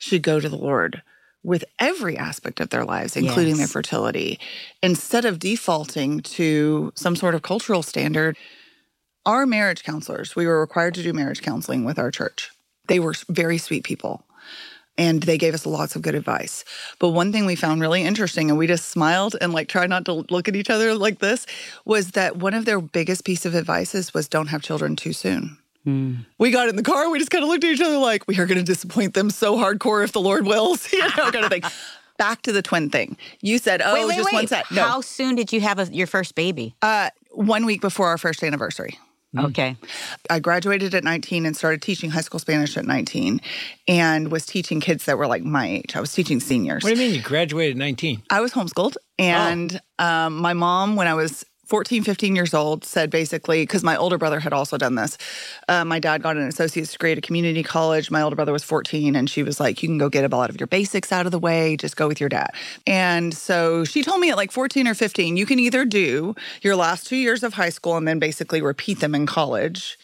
should go to the Lord with every aspect of their lives, including their fertility, instead of defaulting to some sort of cultural standard. Our marriage counselors, we were required to do marriage counseling with our church. They were very sweet people, and they gave us lots of good advice. But one thing we found really interesting, and we just smiled and tried not to look at each other like this, was that one of their biggest piece of advice was don't have children too soon. We got in the car, we just kind of looked at each other like, we are going to disappoint them so hardcore if the Lord wills, kind of thing. Back to the twin thing. You said, wait. One set. No. How soon did you have your first baby? 1 week before our first anniversary. Okay. I graduated at 19 and started teaching high school Spanish at 19 and was teaching kids that were my age. I was teaching seniors. What do you mean you graduated at 19? I was homeschooled. And my mom, when I was 14, 15 years old, said basically, because my older brother had also done this. My dad got an associate's degree at a community college. My older brother was 14, and she was like, you can go get a lot of your basics out of the way. Just go with your dad. And so she told me at 14 or 15, you can either do your last 2 years of high school and then basically repeat them in college,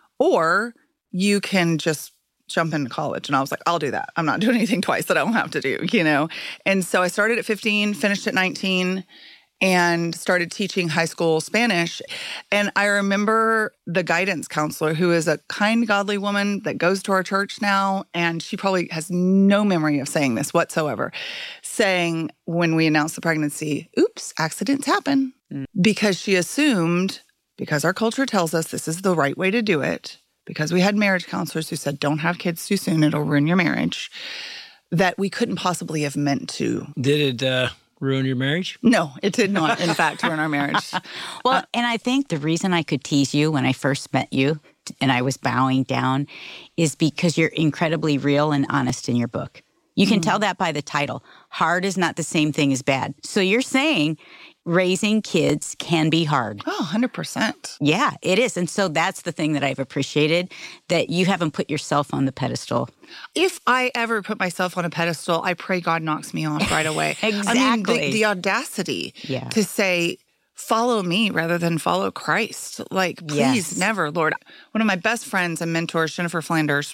or you can just jump into college. And I was like, I'll do that. I'm not doing anything twice that I don't have to do, And so I started at 15, finished at 19, and started teaching high school Spanish. And I remember the guidance counselor, who is a kind, godly woman that goes to our church now, and she probably has no memory of saying this whatsoever, saying when we announced the pregnancy, oops, accidents happen. Because she assumed, because our culture tells us this is the right way to do it, because we had marriage counselors who said, don't have kids too soon, it'll ruin your marriage, that we couldn't possibly have meant to. Did it ruin your marriage? No, it did not, in fact, ruin our marriage. Well, and I think the reason I could tease you when I first met you, and I was bowing down, is because you're incredibly real and honest in your book. You can tell that by the title. Hard is not the same thing as bad. So you're saying raising kids can be hard. Oh, 100%. Yeah, it is. And so that's the thing that I've appreciated, that you haven't put yourself on the pedestal. If I ever put myself on a pedestal, I pray God knocks me off right away. Exactly. I mean, the audacity to say, follow me rather than follow Christ. Please, never, Lord. One of my best friends and mentors, Jennifer Flanders,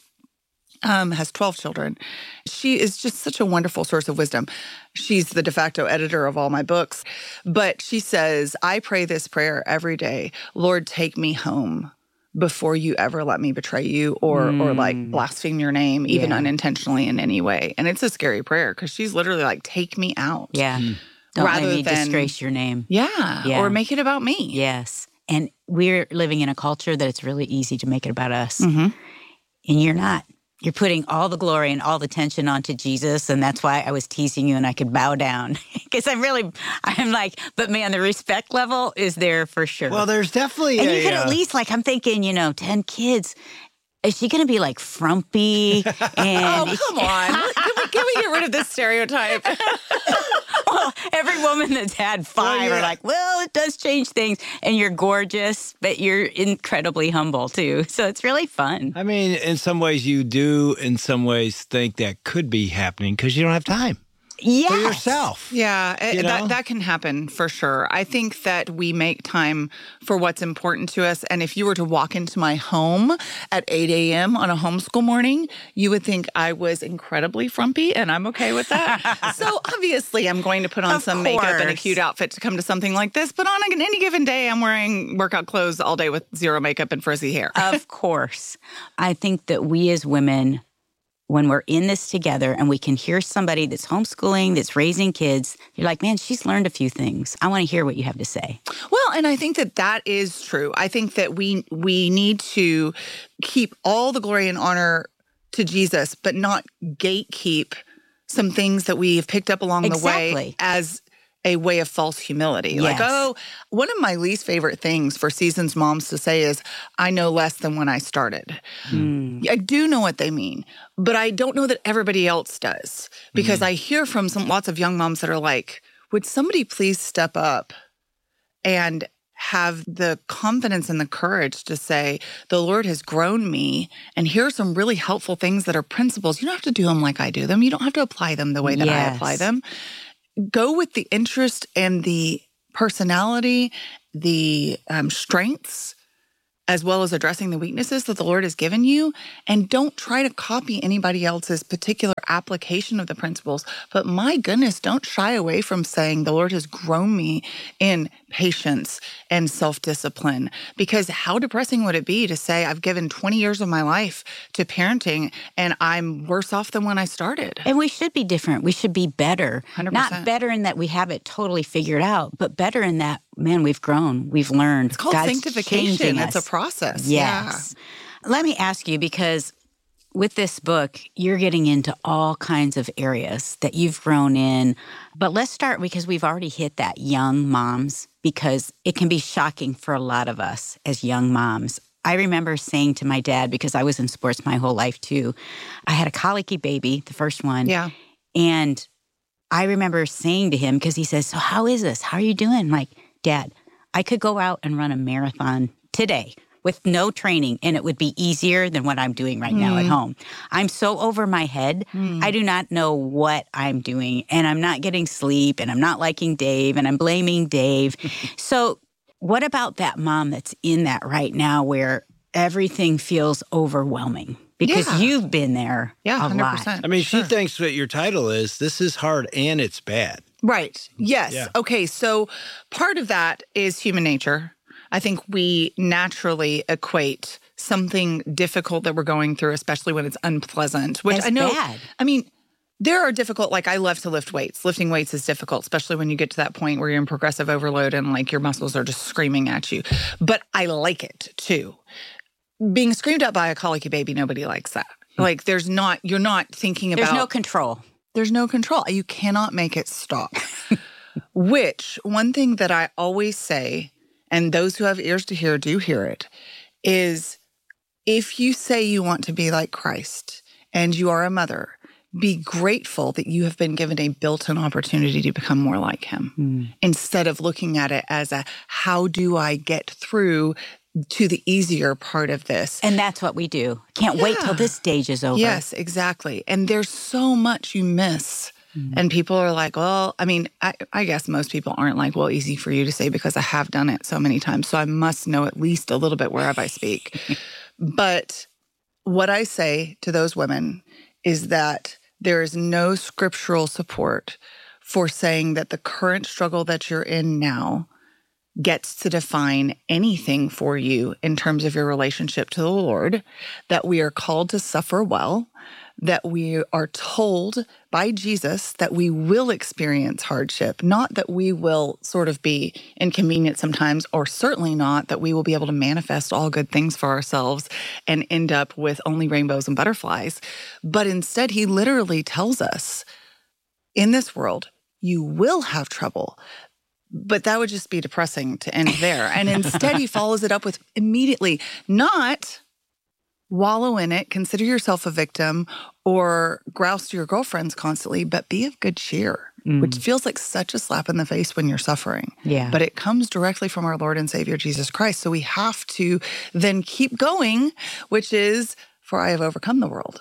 has 12 children. She is just such a wonderful source of wisdom. She's the de facto editor of all my books. But she says, I pray this prayer every day, Lord, take me home before you ever let me betray you or blaspheme your name, even unintentionally in any way. And it's a scary prayer because she's literally take me out. Yeah. Don't let me disgrace your name. Yeah. Or make it about me. Yes. And we're living in a culture that it's really easy to make it about us. Mm-hmm. And you're not. You're putting all the glory and all the tension onto Jesus, and that's why I was teasing you and I could bow down. Because I'm like, but man, the respect level is there for sure. Well, there's definitely and you could at least, I'm thinking, 10 kids. Is she going to be frumpy? And oh, come on. Can we get rid of this stereotype? Well, every woman that's had 5 are like, well, it does change things. And you're gorgeous, but you're incredibly humble, too. So it's really fun. I mean, in some ways you do, in some ways think that could be happening because you don't have time. Yes. For yourself. Yeah, that can happen for sure. I think that we make time for what's important to us. And if you were to walk into my home at 8 a.m. on a homeschool morning, you would think I was incredibly frumpy, and I'm okay with that. So obviously I'm going to put on some makeup and a cute outfit to come to something like this. But on any given day, I'm wearing workout clothes all day with zero makeup and frizzy hair. Of course. I think that we as women, when we're in this together and we can hear somebody that's homeschooling, that's raising kids, you're like, man, she's learned a few things. I want to hear what you have to say. Well, and I think that is true. I think that we need to keep all the glory and honor to Jesus, but not gatekeep some things that we've picked up along the way as a way of false humility. Yes. One of my least favorite things for seasoned moms to say is, I know less than when I started. I do know what they mean, but I don't know that everybody else does. Because I hear from lots of young moms that are like, would somebody please step up and have the confidence and the courage to say, the Lord has grown me, and here are some really helpful things that are principles. You don't have to do them like I do them. You don't have to apply them the way that I apply them. Go with the interest and the personality, the strengths as well as addressing the weaknesses that the Lord has given you. And don't try to copy anybody else's particular application of the principles. But my goodness, don't shy away from saying the Lord has grown me in patience and self-discipline. Because how depressing would it be to say I've given 20 years of my life to parenting and I'm worse off than when I started? And we should be different. We should be better. 100%. Not better in that we have it totally figured out, but better in that, man, we've grown, we've learned. It's called God's sanctification. changing It's a us. process. Yes. Let me ask you, because with this book, you're getting into all kinds of areas that you've grown in. But let's start, because we've already hit that young moms, because it can be shocking for a lot of us as young moms. I remember saying to my dad, because I was in sports my whole life too, I had a colicky baby, the first one. Yeah. And I remember saying to him, because he says, so how is this? How are you doing? I'm like, Dad, I could go out and run a marathon today with no training, and it would be easier than what I'm doing right now at home. I'm so over my head. I do not know what I'm doing, and I'm not getting sleep, and I'm not liking Dave, and I'm blaming Dave. So what about that mom that's in that right now where everything feels overwhelming? Because Yeah. you've been there Yeah, a 100%. lot. I mean, Sure. she thinks that your title is "This is hard and it's bad." Right. Yes. Yeah. Okay. So part of that is human nature. I think we naturally equate something difficult that we're going through, especially when it's unpleasant, which As I know. bad. I mean, there are difficult, like I love to lift weights. Lifting weights is difficult, especially when you get to that point where you're in progressive overload and like your muscles are just screaming at you. But I like it too. Being screamed at by a colicky baby, nobody likes that. Like you're not thinking about. There's no control. There's no control. You cannot make it stop. Which, one thing that I always say, and those who have ears to hear do hear it, is if you say you want to be like Christ and you are a mother, be grateful that you have been given a built-in opportunity to become more like him, instead of looking at it as a, how do I get through to the easier part of this? And that's what we do. Can't wait till this stage is over. Yes, exactly. And there's so much you miss. And people are like, well, I mean, I guess most people aren't like, well, easy for you to say because I have done it so many times. So I must know at least a little bit wherever I speak. But what I say to those women is that there is no scriptural support for saying that the current struggle that you're in now gets to define anything for you in terms of your relationship to the Lord, that we are called to suffer well, that we are told by Jesus that we will experience hardship, not that we will sort of be inconvenient sometimes, or certainly not that we will be able to manifest all good things for ourselves and end up with only rainbows and butterflies. But instead, he literally tells us, in this world, you will have trouble. But that would just be depressing to end there. And instead, he follows it up with immediately, not wallow in it, consider yourself a victim, or grouse to your girlfriends constantly, but be of good cheer, which feels like such a slap in the face when you're suffering. Yeah. But it comes directly from our Lord and Savior, Jesus Christ. So we have to then keep going, which is, for I have overcome the world.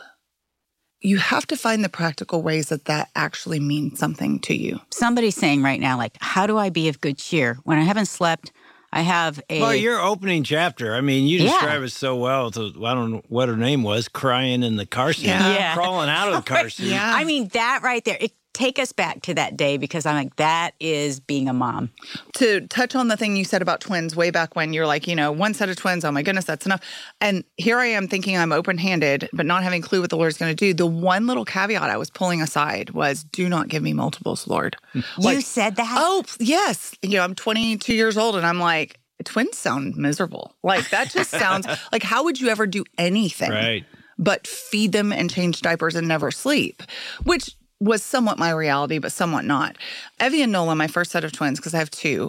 You have to find the practical ways that actually means something to you. Somebody's saying right now, like, how do I be of good cheer? When I haven't slept, I have a... Well, your opening chapter, I mean, you Yeah. describe it so well. I don't know what her name was, crying in the car seat, Yeah. crawling out of the car seat. Yeah. I mean, that right there, take us back to that day, because I'm like, that is being a mom. To touch on the thing you said about twins way back when, you're like, one set of twins, oh my goodness, that's enough. And here I am thinking I'm open-handed, but not having a clue what the Lord's going to do. The one little caveat I was pulling aside was, do not give me multiples, Lord. You said that? Oh, yes. I'm 22 years old and I'm like, twins sound miserable. Like that just sounds like, how would you ever do anything Right. but feed them and change diapers and never sleep? Which was somewhat my reality, but somewhat not. Evie and Nola, my first set of twins, because I have two,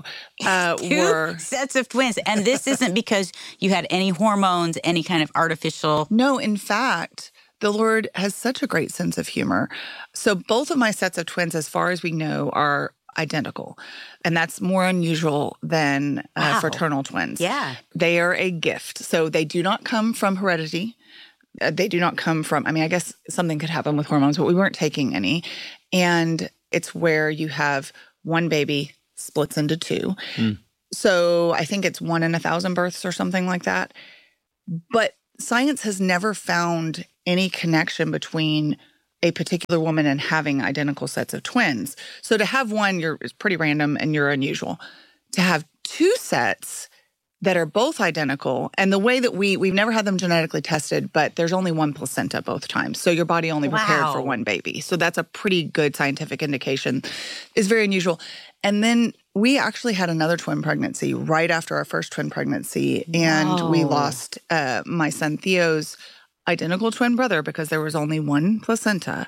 were... sets of twins. And this isn't because you had any hormones, any kind of artificial... No, in fact, the Lord has such a great sense of humor. So both of my sets of twins, as far as we know, are identical. And that's more unusual than Wow. fraternal twins. Yeah. They are a gift. So they do not come from heredity. They do not come from, I guess something could happen with hormones, but we weren't taking any. And it's where you have one baby splits into two. So I think it's 1 in 1,000 births or something like that. But science has never found any connection between a particular woman and having identical sets of twins. So to have one, it's pretty random and you're unusual. To have 2 sets that are both identical, and the way that we've never had them genetically tested, but there's only 1 placenta both times. So your body only prepared for 1 baby. So that's a pretty good scientific indication. It's very unusual. And then we actually had another twin pregnancy right after our first twin pregnancy. And we lost my son Theo's identical twin brother because there was only 1 placenta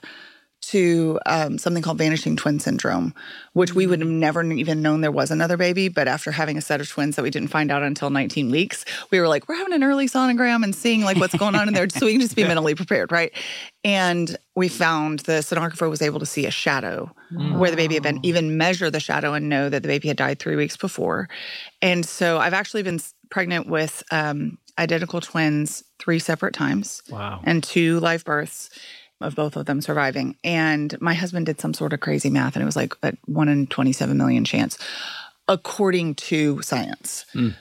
to something called vanishing twin syndrome, which we would have never even known there was another baby. But after having a set of twins that we didn't find out until 19 weeks, we were like, we're having an early sonogram and seeing like what's going on in there so we can just be mentally prepared, right? And we found the sonographer was able to see a shadow where the baby had been, even measure the shadow and know that the baby had died 3 weeks before. And so I've actually been pregnant with identical twins 3 separate times. Wow. And 2 live births of both of them surviving. And my husband did some sort of crazy math, and it was like a 1 in 27 million chance, according to science.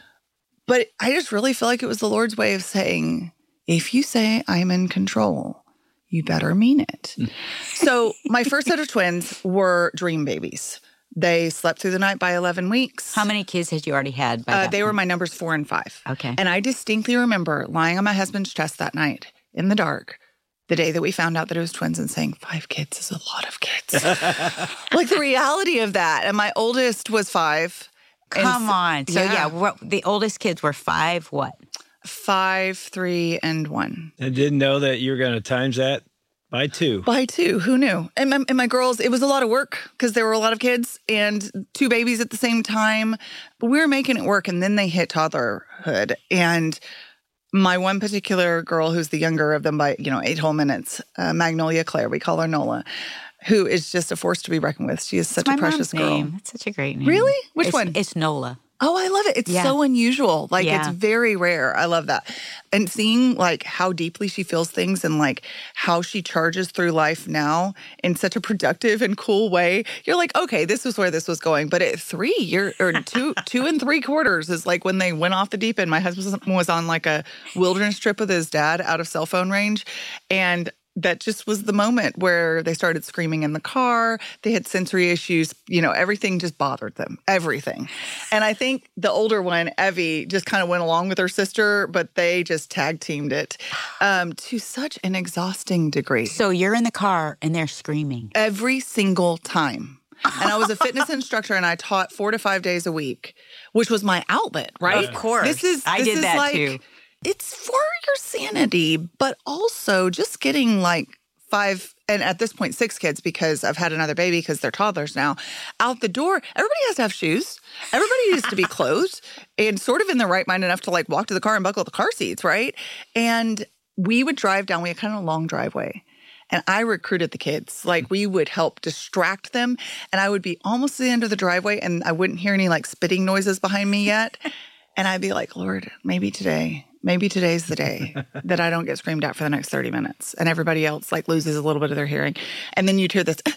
But I just really feel like it was the Lord's way of saying, if you say I'm in control, you better mean it. So my first set of twins were dream babies. They slept through the night by 11 weeks. How many kids had you already had by that They were point? my numbers 4 and 5. Okay. And I distinctly remember lying on my husband's chest that night in the dark, the day that we found out that it was twins, and saying, 5 kids is a lot of kids. Like the reality of that. And my oldest was 5. Come on. So the oldest kids were 5 what? 5, 3, and 1. I didn't know that you were going to times that by 2. By 2, who knew? And my girls, it was a lot of work because there were a lot of kids and 2 babies at the same time. But we were making it work, and then they hit toddlerhood. And my one particular girl, who's the younger of them by 8 whole minutes, Magnolia Claire, we call her Nola, who is just a force to be reckoned with. She is such a precious girl. Name. That's such a great name. Really? Which one? It's Nola. Oh, I love it. It's so unusual. Like, it's very rare. I love that. And seeing, like, how deeply she feels things and, like, how she charges through life now in such a productive and cool way, you're like, okay, this is where this was going. But at 3 years, or 2 and 3/4 is, like, when they went off the deep end. My husband was on, like, a wilderness trip with his dad out of cell phone range. And that just was the moment where they started screaming in the car. They had sensory issues. Everything just bothered them. Everything. And I think the older one, Evie, just kind of went along with her sister, but they just tag teamed it to such an exhausting degree. So you're in the car and they're screaming. Every single time. And I was a fitness instructor, and I taught 4 to 5 days a week, which was my outlet, right? Of course. I did that too. It's for your sanity, but also just getting like 5, and at this point 6 kids, because I've had another baby because they're toddlers now, out the door. Everybody has to have shoes. Everybody needs to be clothed and sort of in the right mind enough to like walk to the car and buckle the car seats, right? And we would drive down. We had kind of a long driveway. And I recruited the kids. Like, we would help distract them. And I would be almost at the end of the driveway, and I wouldn't hear any like spitting noises behind me yet. And I'd be like, Lord, maybe today's the day that I don't get screamed at for the next 30 minutes. And everybody else like loses a little bit of their hearing. And then you'd hear this,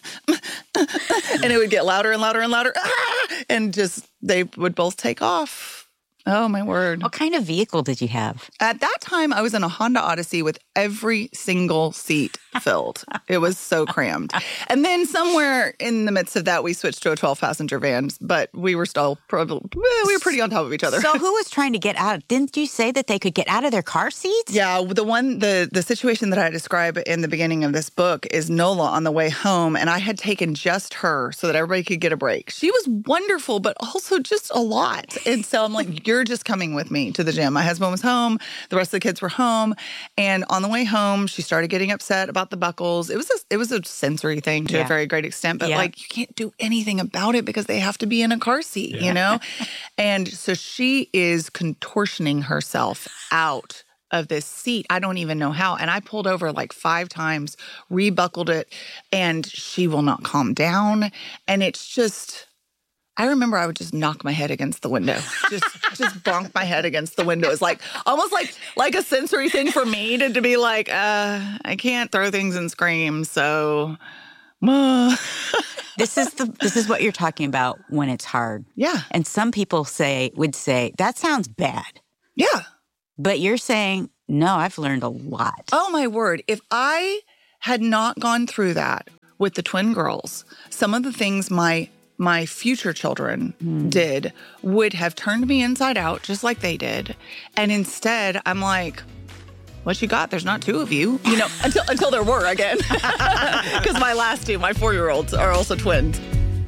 and it would get louder and louder and louder. And just, they would both take off. Oh, my word. What kind of vehicle did you have? At that time, I was in a Honda Odyssey with every single seat filled. It was so crammed. And then somewhere in the midst of that, we switched to a 12-passenger van, but we were still we were pretty on top of each other. So who was trying to get out? Didn't you say that they could get out of their car seats? Yeah, the situation that I describe in the beginning of this book is Nola on the way home, and I had taken just her so that everybody could get a break. She was wonderful, but also just a lot. And so I'm like, you're just coming with me to the gym. My husband was home. The rest of the kids were home. And on the way home, she started getting upset about the buckles. It was a sensory thing to a very great extent, but like, you can't do anything about it because they have to be in a car seat, you know? And so she is contortioning herself out of this seat. I don't even know how. And I pulled over like 5 times, rebuckled it, and she will not calm down. And it's just, I remember I would just knock my head against the window, just bonk my head against the window. It's like almost like a sensory thing for me to be like, I can't throw things and scream, so. This is what you're talking about when it's hard. Yeah. And some people would say, that sounds bad. Yeah. But you're saying, no, I've learned a lot. Oh, my word. If I had not gone through that with the twin girls, some of the things my future children did would have turned me inside out just like they did. And instead, I'm like, what you got? There's not two of you, until there were again. Because my last two, my 4-year-olds, are also twins.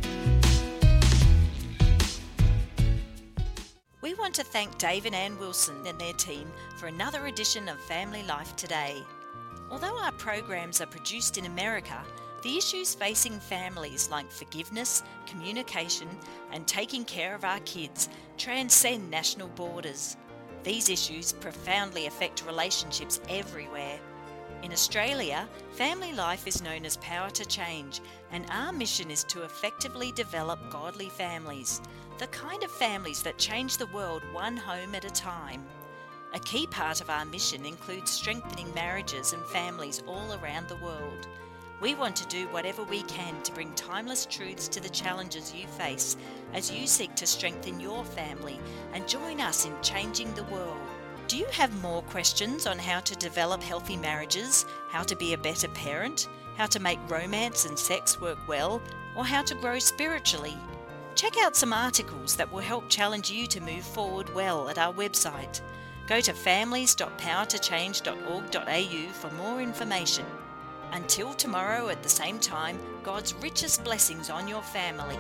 We want to thank Dave and Ann Wilson and their team for another edition of Family Life Today. Although our programs are produced in America, the issues facing families like forgiveness, communication, and taking care of our kids transcend national borders. These issues profoundly affect relationships everywhere. In Australia, Family Life is known as Power to Change, and our mission is to effectively develop godly families, the kind of families that change the world one home at a time. A key part of our mission includes strengthening marriages and families all around the world. We want to do whatever we can to bring timeless truths to the challenges you face as you seek to strengthen your family and join us in changing the world. Do you have more questions on how to develop healthy marriages, how to be a better parent, how to make romance and sex work well, or how to grow spiritually? Check out some articles that will help challenge you to move forward well at our website. Go to families.powertochange.org.au for more information. Until tomorrow at the same time, God's richest blessings on your family.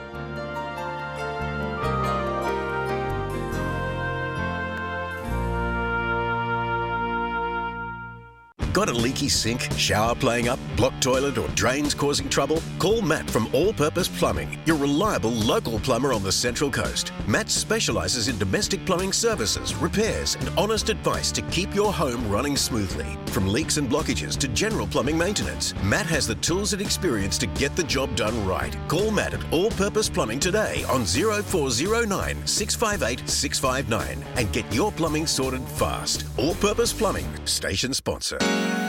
Got a leaky sink, shower playing up, blocked toilet or drains causing trouble? Call Matt from All Purpose Plumbing, your reliable local plumber on the Central Coast. Matt specialises in domestic plumbing services, repairs and honest advice to keep your home running smoothly. From leaks and blockages to general plumbing maintenance, Matt has the tools and experience to get the job done right. Call Matt at All Purpose Plumbing today on 0409 658 659 and get your plumbing sorted fast. All Purpose Plumbing, station sponsor.